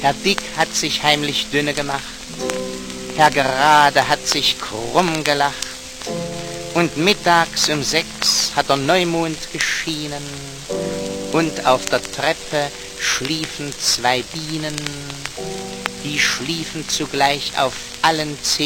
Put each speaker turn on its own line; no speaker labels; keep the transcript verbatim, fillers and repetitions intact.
Herr Dick hat sich heimlich dünne gemacht, Herr Gerade hat sich krumm gelacht, und mittags um sechs hat der Neumond geschienen, und auf der Treppe schliefen zwei Bienen, die schliefen zugleich auf allen Zehen.